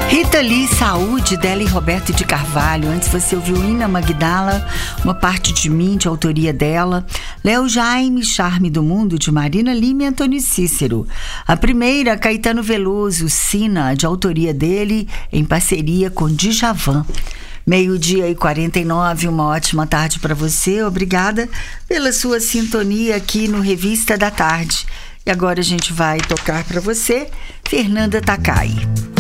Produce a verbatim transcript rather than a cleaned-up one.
Rita Lee, Saúde, dela e Roberto de Carvalho. Antes você ouviu Ina Magdala, Uma Parte de Mim, de autoria dela. Léo Jaime, Charme do Mundo, de Marina Lima e Antônio Cícero. A primeira, Caetano Veloso, Sina, de autoria dele, em parceria com Djavan. Meio-dia e quarenta e nove, uma ótima tarde para você. Obrigada pela sua sintonia aqui no Revista da Tarde. E agora a gente vai tocar para você Fernanda Takai.